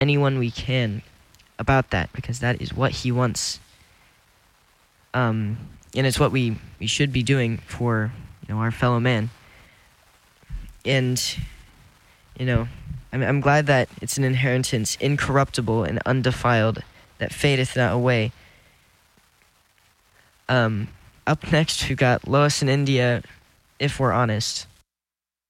anyone we can about that, because that is what he wants. And it's what we should be doing for our fellow man. And I'm glad that it's an inheritance incorruptible and undefiled, that fadeth not away. Up next, we've got Lois and India, If We're Honest.